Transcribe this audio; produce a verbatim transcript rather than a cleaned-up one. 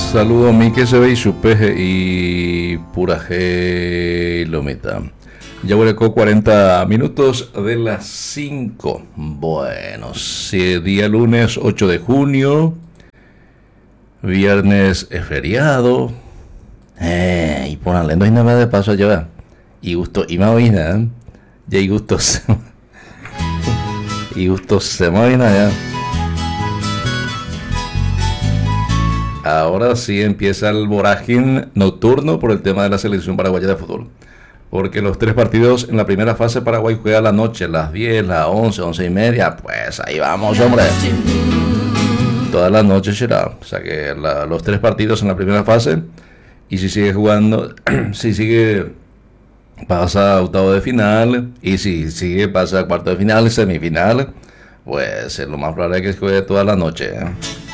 Saludos Mike se ve y su peje y pura G lomita. Ya hubo cuarenta minutos de las cinco. Bueno, si día lunes ocho de junio, viernes es feriado. Eh, y ponle, no hay nada de paso allá. Y gusto, y más bien, ya hay gustos. Y gustos se mueven allá. Ahora sí empieza el vorágine nocturno por el tema de la selección paraguaya de fútbol. Porque los tres partidos en la primera fase Paraguay juega a la noche, las diez, las once, once y media. Pues ahí vamos, hombre. Todas las noches será. O sea que la, los tres partidos en la primera fase. Y si sigue jugando, si sigue, pasa a octavo de final. Y si sigue, pasa a cuarto de final y semifinal. Pues lo más probable es que juegue toda la noche, ¿eh?